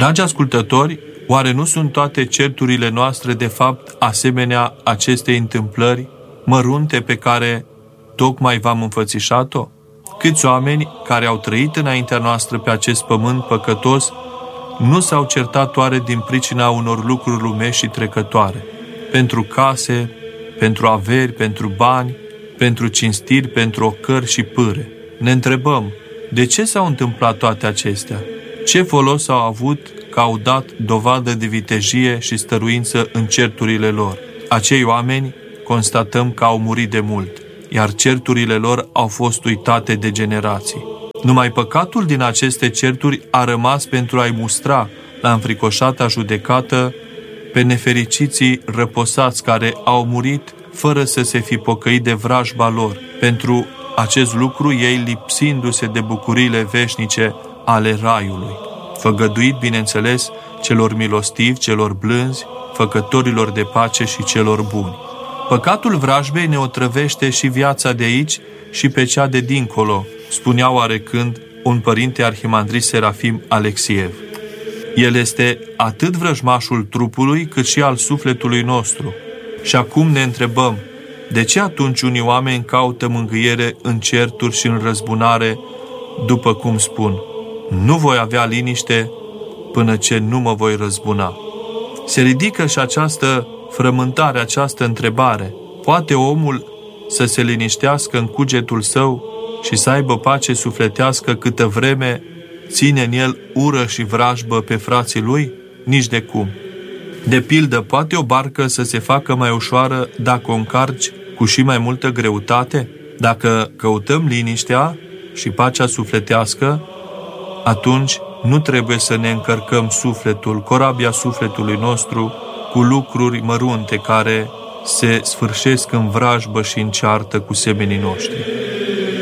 Dragi ascultători, oare nu sunt toate certurile noastre de fapt asemenea acestei întâmplări mărunte pe care tocmai v-am înfățișat-o? Câți oameni care au trăit înaintea noastră pe acest pământ păcătos nu s-au certat oare din pricina unor lucruri lumești și trecătoare? Pentru case, pentru averi, pentru bani, pentru cinstiri, pentru ocări și pâre. Ne întrebăm, de ce s-au întâmplat toate acestea? Ce folos au avut că au dat dovadă de vitejie și stăruință în certurile lor? Acei oameni constatăm că au murit de mult, iar certurile lor au fost uitate de generații. Numai păcatul din aceste certuri a rămas pentru a-i mustra la înfricoșata judecată pe nefericiții răposați care au murit fără să se fi pocăit de vrajba lor. Pentru acest lucru ei lipsindu-se de bucuriile veșnice ale raiului, făgăduit, bineînțeles, celor milostivi, celor blânzi, făcătorilor de pace și celor buni. Păcatul vrajbei ne otrăvește și viața de aici și pe cea de dincolo, spunea oarecând un părinte arhimandrit Serafim Alexiev. El este atât vrăjmașul trupului cât și al sufletului nostru. Și acum ne întrebăm, de ce atunci unii oameni caută mângâiere în certuri și în răzbunare, după cum spun, nu voi avea liniște până ce nu mă voi răzbuna? Se ridică și această frământare, această întrebare. Poate omul să se liniștească în cugetul său și să aibă pace sufletească câtă vreme ține în el ură și vrajbă pe frații lui? Nici de cum. De pildă, poate o barcă să se facă mai ușoară dacă o încarci cu și mai multă greutate? Dacă căutăm liniștea și pacea sufletească, atunci nu trebuie să ne încărcăm sufletul, corabia sufletului nostru, cu lucruri mărunte care se sfârșesc în vrajbă și în ceartă cu semenii noștri.